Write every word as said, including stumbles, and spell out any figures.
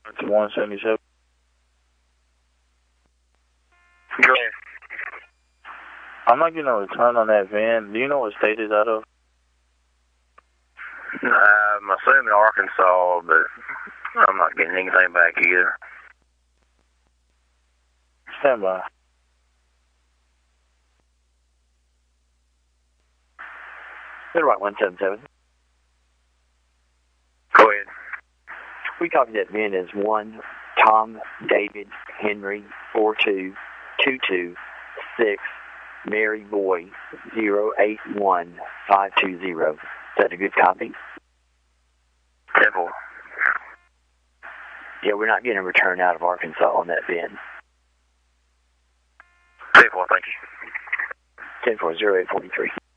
It's one seventy-seven. Go ahead. I'm not getting a return on that van. Do you know what state it's out of? I'm assuming Arkansas, but I'm not getting anything back either. Stand by. Right, one seven seven. Go ahead. We copy that van as one Tom David Henry four two two two six Mary Boy zero eight one five two zero. Is that a good copy? Simple. Yeah, we're not getting a return out of Arkansas on that van. Simple, thank you. ten four zero eight forty three.